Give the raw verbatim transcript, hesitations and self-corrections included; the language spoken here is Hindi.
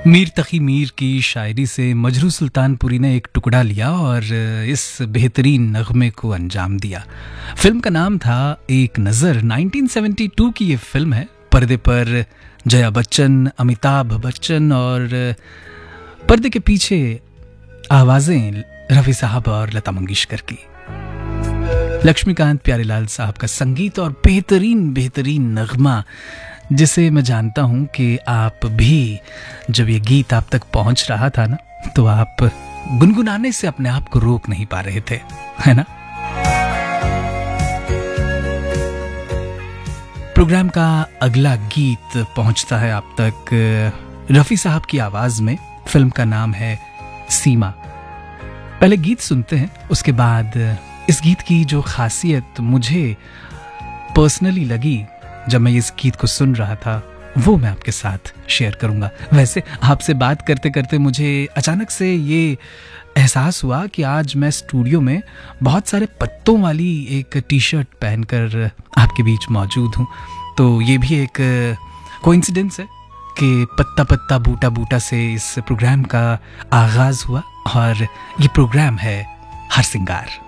मीर तकी मीर की शायरी से मजरू सुल्तानपुरी ने एक टुकड़ा लिया और इस बेहतरीन नगमे को अंजाम दिया। फिल्म का नाम था एक नज़र। नाइनटीन सेवेंटी टू की ये फिल्म है। पर्दे पर जया बच्चन, अमिताभ बच्चन और पर्दे के पीछे आवाज़ें रफ़ी साहब और लता मंगेशकर की। लक्ष्मीकांत प्यारेलाल साहब का संगीत और बेहतरीन बेहतरीन नगमा, जिसे मैं जानता हूं कि आप भी जब ये गीत आप तक पहुंच रहा था ना, तो आप गुनगुनाने से अपने आप को रोक नहीं पा रहे थे, है ना। प्रोग्राम का अगला गीत पहुंचता है आप तक रफ़ी साहब की आवाज में। फिल्म का नाम है सीमा। पहले गीत सुनते हैं, उसके बाद इस गीत की जो खासियत मुझे पर्सनली लगी जब मैं इस गीत को सुन रहा था, वो मैं आपके साथ शेयर करूंगा। वैसे आपसे बात करते करते मुझे अचानक से ये एहसास हुआ कि आज मैं स्टूडियो में बहुत सारे पत्तों वाली एक टी शर्ट पहनकर आपके बीच मौजूद हूँ। तो ये भी एक कोइंसिडेंस है कि पत्ता पत्ता बूटा बूटा से इस प्रोग्राम का आगाज हुआ और ये प्रोग्राम है हर सिंगार।